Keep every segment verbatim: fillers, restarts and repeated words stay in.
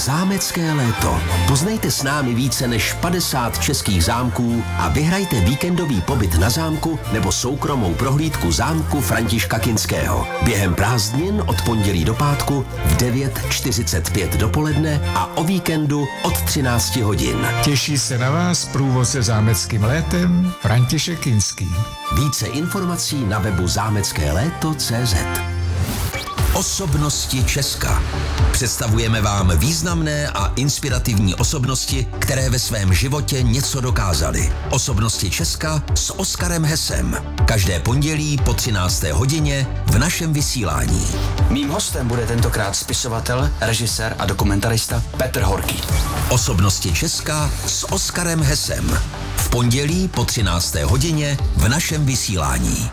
Zámecké léto. Poznejte s námi více než padesát českých zámků a vyhrajte víkendový pobyt na zámku nebo soukromou prohlídku zámku Františka Kinského. Během prázdnin od pondělí do pátku v devět čtyřicet pět dopoledne a o víkendu od třináct hodin. Těší se na vás průvodce zámeckým létem František Kinský. Více informací na webu zámecké léto tečka cé zet. Osobnosti Česka. Představujeme vám významné a inspirativní osobnosti, které ve svém životě něco dokázaly. Osobnosti Česka s Oskarem Hesem. Každé pondělí po třinácté hodině v našem vysílání. Mým hostem bude tentokrát spisovatel, režisér a dokumentarista Petr Horký. Osobnosti Česka s Oskarem Hesem. V pondělí po třinácté hodině v našem vysílání.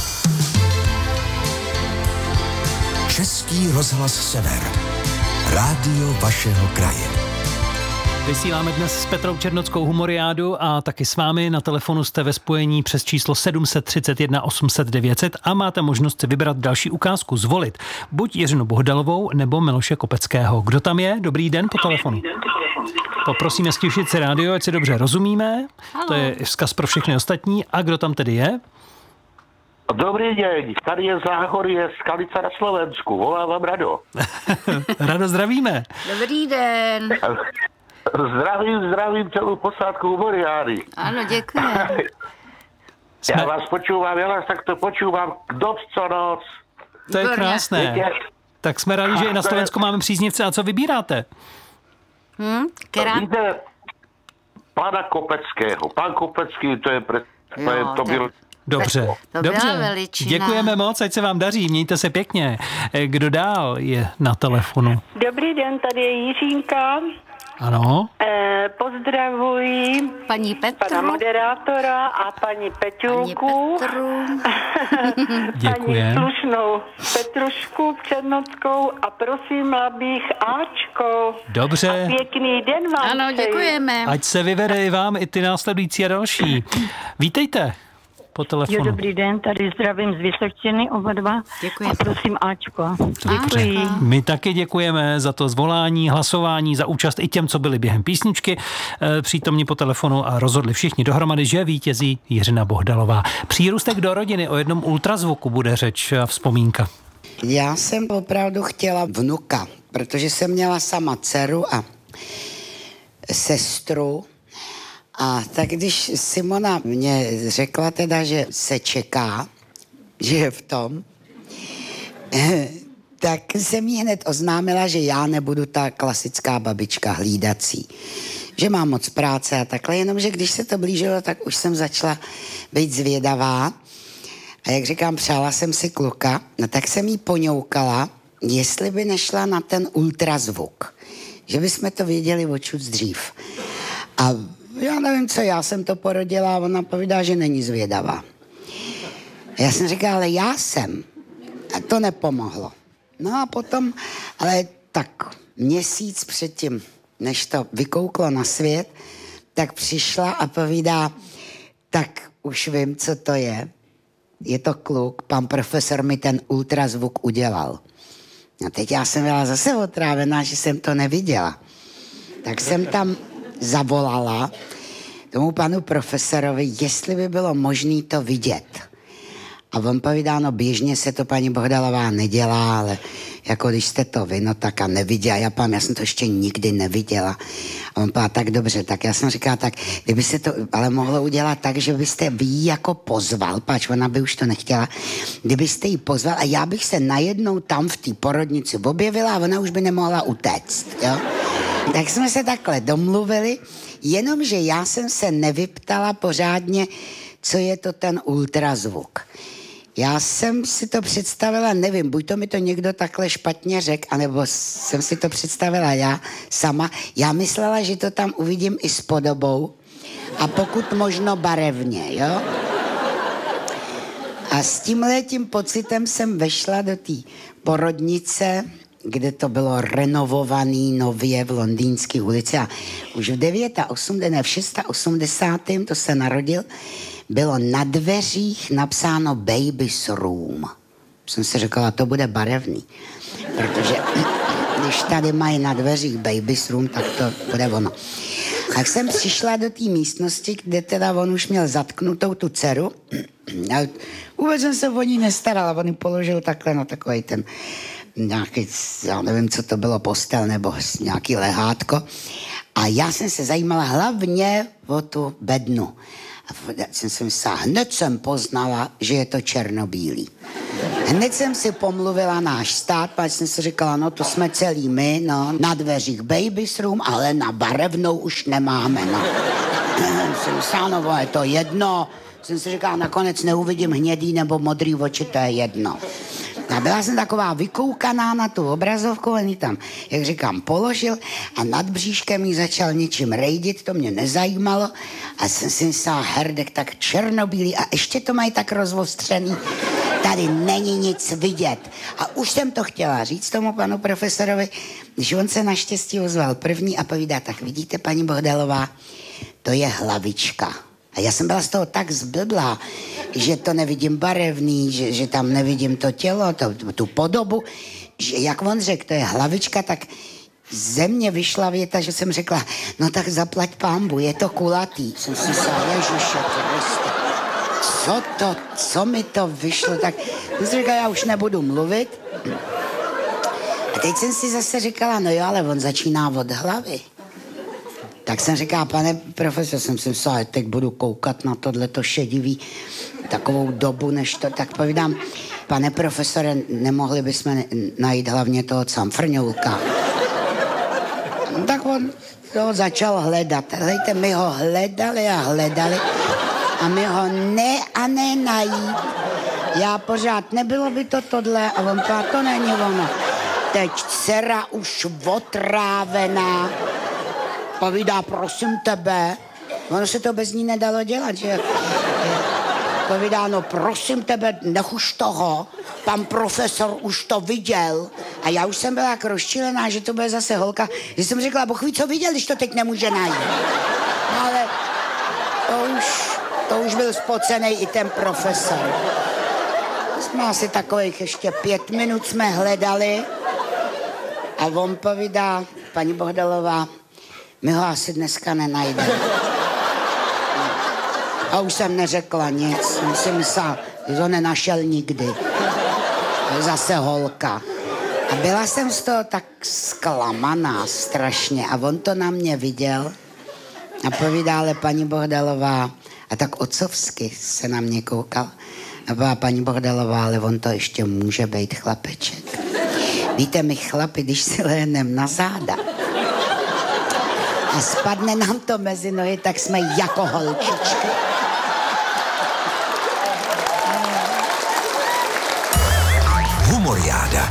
Český rozhlas Sever. Rádio vašeho kraje. Vysíláme dnes s Petrou Černockou humoriádu a taky s vámi. Na telefonu jste ve spojení přes číslo sedm set třicet jedna osm set devět set a máte možnost si vybrat další ukázku, zvolit buď Jiřinu Bohdalovou nebo Miloše Kopeckého. Kdo tam je? Dobrý den po telefonu. Poprosíme stišit si rádio, ať si dobře rozumíme. Halo. To je vzkaz pro všechny ostatní. A kdo tam tedy je? Dobrý deň, tady je Záhorie, Skalica na Slovensku, volá vám Rado. Rado, zdravíme. Dobrý den. Zdravím, zdravím celou posádku humoriády. Ano, děkuji. Jsme... Já vás počúvam, já vás takto počúvam noc co noc. To je krásné. Víte? Tak jsme rádi, že i na Slovensku máme příznivce. A co vybíráte? Hm, Která? Víte, pana Kopeckého. Pan Kopecký, to je, pre... to, je, to byl... Dobře, to dobře. Děkujeme moc, ať se vám daří, mějte se pěkně. Kdo dál je na telefonu? Dobrý den, tady je Jiřínka. Ano. E, pozdravuji paní Petru, pana moderátora a paní Peťulku. Paní Petru. Děkujem. Paní slušnou Petrušku Černockou a prosím, abych Ačko. Dobře. A pěkný den vám. Ano, děkujeme. Ať se vyvede i vám i ty následující a další. Vítejte. Po telefonu. Jo, dobrý den, tady zdravím z Vysočiny oba dva. Děkuji. A prosím Ačko. Děkuji. My taky děkujeme za to zvolání, hlasování, za účast i těm, co byli během písničky přítomni po telefonu a rozhodli všichni dohromady, že vítězí Jiřina Bohdalová. Přírůstek do rodiny, o jednom ultrazvuku bude řeč a vzpomínka. Já jsem opravdu chtěla vnuka, protože jsem měla sama dceru a sestru. A tak když Simona mě řekla teda, že se čeká, že je v tom, tak jsem jí hned oznámila, že já nebudu ta klasická babička hlídací. Že mám moc práce a takhle, jenomže když se to blížilo, tak už jsem začala být zvědavá. A jak říkám, přála jsem si kluka, no tak jsem jí poňoukala, jestli by nešla na ten ultrazvuk. Že bychom to věděli očud dřív. A já nevím co, já jsem to porodila a ona povídá, že není zvědavá. Já jsem říkala, ale já jsem. A to nepomohlo. No a potom, ale tak měsíc předtím, než to vykouklo na svět, tak přišla a povídá, tak už vím, co to je. Je to kluk, pan profesor mi ten ultrazvuk udělal. No teď já jsem byla zase otrávená, že jsem to neviděla. Tak jsem tam zavolala tomu panu profesorovi, jestli by bylo možné to vidět. A on povídá, no běžně se to paní Bohdalová nedělá, ale jako když jste to vy, no tak a neviděla. Já pám, já jsem to ještě nikdy neviděla. A on povídá, tak dobře, tak já jsem říkala, tak kdyby se to ale mohlo udělat tak, že byste vy ji jako pozval, pač ona by už to nechtěla, kdybyste ji pozval a já bych se najednou tam v té porodnici objevila a ona už by nemohla utéct, jo. Tak jsme se takhle domluvili, jenomže já jsem se nevyptala pořádně, co je to ten ultrazvuk. Já jsem si to představila, nevím, buď to mi to někdo takhle špatně řekl, anebo jsem si to představila já sama. Já myslela, že to tam uvidím i s podobou a pokud možno barevně, jo? A s tímhletím pocitem jsem vešla do té porodnice, kde to bylo renovovaný nově v Londýnské ulici a už v osmdesátém ne, v osmdesátém šestém to se narodil, bylo na dveřích napsáno Baby's Room. Jsem si říkala, to bude barevný, protože když tady mají na dveřích baby's room, tak to bude ono. Tak jsem přišla do té místnosti, kde teda on už měl zatknutou tu dceru. A vůbec jsem se o ní nestarala, on ji položil takhle na takovej ten nějaký, já nevím, co to bylo, postel nebo nějaký lehátko. A já jsem se zajímala hlavně o tu bednu. A jsem si myslela, hned jsem poznala, že je to černobílý. Hned jsem si pomluvila náš stát, pak jsem si říkala, no to jsme celý my, no, na dveřích baby's room, ale na barevnou už nemáme, no. Jsem myslela, no, je to jedno. Jsem si říkala, nakonec neuvidím hnědý nebo modrý oči, to je jedno. A byla jsem taková vykoukaná na tu obrazovku, on ji tam, jak říkám, položil a nad bříškem jí začal něčím rejdit, to mě nezajímalo a jsem si myslela, herdek, tak černobílý a ještě to mají tak rozvostřený, tady není nic vidět. A už jsem to chtěla říct tomu panu profesorovi, že on se naštěstí ozval první a povídá, tak vidíte, paní Bohdalová, to je hlavička. A já jsem byla z toho tak zblblá, že to nevidím barevný, že, že tam nevidím to tělo, to, tu podobu, že jak on řekl, to je hlavička, tak ze mě vyšla věta, že jsem řekla, no tak zaplať pánbu, je to kulatý. Jsem si myslela, ježiše, co to, co mi to vyšlo, tak jsem si říkala, já už nebudu mluvit. A teď jsem si zase říkala, no jo, ale on začíná od hlavy. Tak jsem říkala, pane profesor, jsem si myslela, teď budu koukat na tohleto šedivý takovou dobu, než to, tak povídám, pane profesore, nemohli bychom najít hlavně toho camfrňoulka. No, tak on to začal hledat. Hejte, my ho hledali a hledali a my ho ne a ne najít. Já pořád, nebylo by to tohle a on pořád, to není ono. Teď dcera už otrávená. Povídá, prosím tebe, ono se to bez ní nedalo dělat, že? Povídá, no prosím tebe, nech už toho, pan profesor už to viděl. A já už jsem byla jak rozčilená, že to bude zase holka, že jsem řekla, Bůh ví, co viděl, když to teď nemůže najít. No, ale to už, to už byl spocenej i ten profesor. Jsme asi takových ještě pět minut jsme hledali a on povídá, paní Bohdalová, my ho asi dneska nenajdeme. A už jsem neřekla nic. Jsem si myslela, že ho nenašel nikdy. Zase holka. A byla jsem z toho tak zklamaná strašně. A on to na mě viděl. A povídá, ale paní Bohdalová, a tak otcovsky se na mě koukal. A byla paní Bohdalová, ale on to ještě může být chlapeček. Víte, my chlapi, když si lehnem na záda, a spadne nám to mezi nohy, tak jsme jako holčičky. Humoriáda.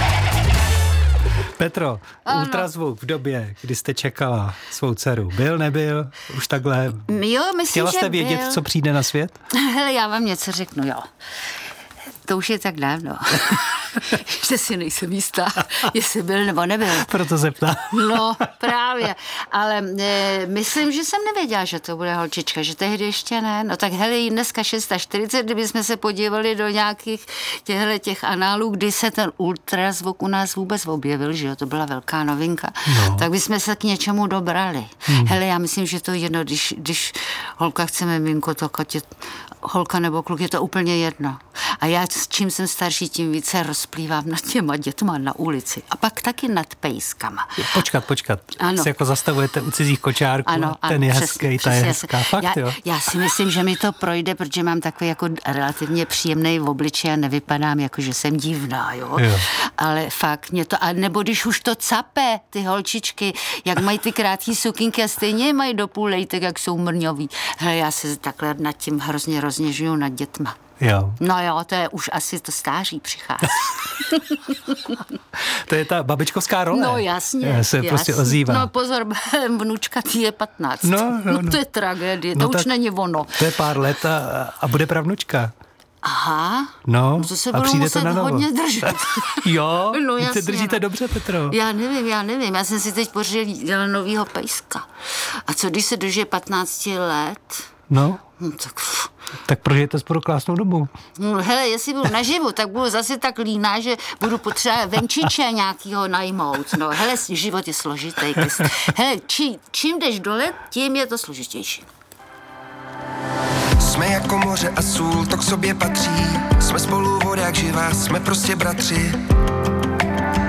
Petro, ano. Ultrazvuk v době, kdy jste čekala svou dceru, byl, nebyl, už takhle? Jo, myslím, chtěla jste že vědět, byl. Co přijde na svět? Hele, já vám něco řeknu, jo. To už je tak dávno, že si nejsem jistá, jestli byl nebo nebyl. Proto se ptám. No, právě. Ale e, myslím, že jsem nevěděla, že to bude holčička, že tehdy ještě ne. No tak hele, dneska čtyřicet šest, kdyby jsme se podívali do nějakých těchto těch análů, kdy se ten ultrazvuk u nás vůbec objevil, že jo, to byla velká novinka, no. Tak bychom se k něčemu dobrali. Hmm. Hele, já myslím, že to je jedno, když, když holka chce miminko, tak je holka nebo kluk, je to úplně jedno. A já s čím jsem starší, tím více rozplývám nad těma dětma na ulici. A pak taky nad pejskama. Počkat, počkat. Ano. Se jako zastavujete u cizích kočárků. Ano, ano, ten je přes, hezký, ta je hezká. Fakt, já, jo? Já si myslím, že mi to projde, protože mám takový jako relativně příjemný v obličeji a nevypadám jako, že jsem divná, jo. jo. Ale fakt mě to, a nebo když už to cape, ty holčičky, jak mají ty krátký sukinky a stejně mají do půl lejtek, jak jsou mrňový. Hele, já se takhle nad tím hrozně rozněžuju nad dětma. Jo. No jo, to je už asi to stáří přichází. To je ta babičkovská role. No jasně. Já se jasně. prostě ozývá. No pozor, vnučka, ty je patnáct. No, no, no. no to je tragédie, no, to už není ono. To je pár let a, a bude pravnučka. Aha, no, to se a budu muset to hodně držet. Jo, no, vy jasně, se držíte no. dobře, Petro. Já nevím, já nevím, já jsem si teď pořídila novýho pejska. A co když se dožije patnáct let? No. no tak Tak prožijete spolu krásnou dobu. No, hele, jestli budu naživu, tak budu zase tak líná, že budu potřebovat venčiče nějakýho najmout. No, hele, život je složitý. Hele, či, čím jdeš dole, tím je to složitější. Jsme jako moře a sůl, to k sobě patří. Jsme spolu voda jak živá, jsme prostě bratři.